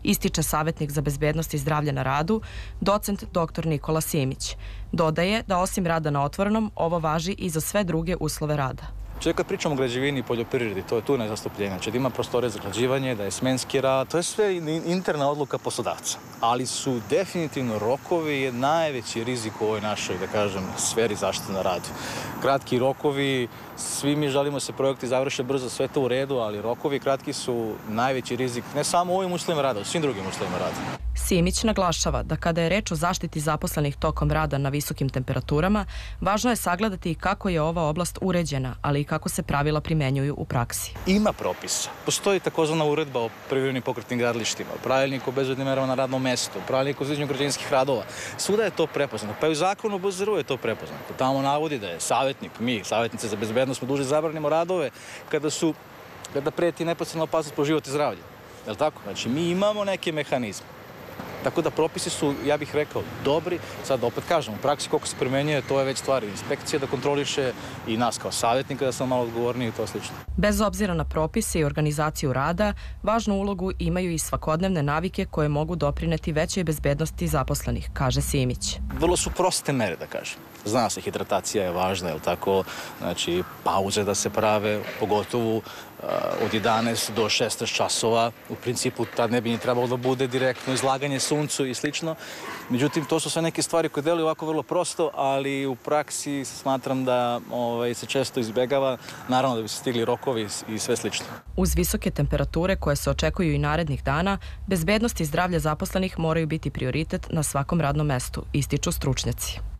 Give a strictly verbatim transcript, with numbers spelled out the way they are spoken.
ističe savjetnik za bezbednost i zdravlje na radu, docent doktor Nikola Simić. Dodaje da osim rada na otvorenom, ovo važi i za sve druge uslove rada. Čovjek, kad pričamo o građevini i poljoprivredi, to je tu nezastupljenje. Znači da ima prostore za građivanje, da je smenski rad, to je sve interna odluka poslodavca. Ali su definitivno rokovi je najveći rizik u ovoj našoj, da kažem, sferi zaštite na radu. Kratki rokovi, svi mi želimo se projekti završe brzo, sve to u redu, ali rokovi kratki su najveći rizik, ne samo u ovim uslovima rada, u svim drugim uslovima rada. Simić naglašava da kada je reč o zaštiti zaposlenih tokom rada na visokim temperaturama, važno je sagledati i kako je ova oblast uređena, ali i kako se pravila primenjuju u praksi. Ima propisa. Postoji takozvana uredba o privremenim pokretnim gradilištima, pravilnik o bezbednim merama na radnom mestu, pravilnik o izvođenju građevinskih radova. Svuda je to prepoznato, pa i u zakonu o B Z R U je to prepoznato. Tamo navodi da je savjetnik, mi, savjetnice za bezbednost, smo dužni zabranimo radove kada su, kada preti neposredna opasnost po život i zdravlje. Je li tako? Znači, mi imamo neke mehanizme. Tako da propisi su, ja bih rekao, dobri. Sad opet kažem, u praksi koliko se primenjuje, to je već stvar inspekcije da kontroliše i nas kao savjetnika da sam malo odgovorniji i to slično. Bez obzira na propise i organizaciju rada, važnu ulogu imaju i svakodnevne navike koje mogu doprineti većoj bezbednosti zaposlenih, kaže Simić. Vrlo su proste mere, da kažem. Zna se, hidratacija je važna, je li tako? Znači, pauze da se prave, pogotovo od jedanaest do šesnaest časova. U principu, tad ne bi ni trebalo da bude direktno izlaganje suncu i slično. Međutim, to su sve neke stvari koje deluju ovako vrlo prosto, ali u praksi smatram da ovaj, se često izbegava, naravno da bi se stigli rokovi i sve slično. Uz visoke temperature koje se očekuju i narednih dana, bezbednost i zdravlje zaposlenih moraju biti prioritet na svakom radnom mestu, ističu stručnjaci.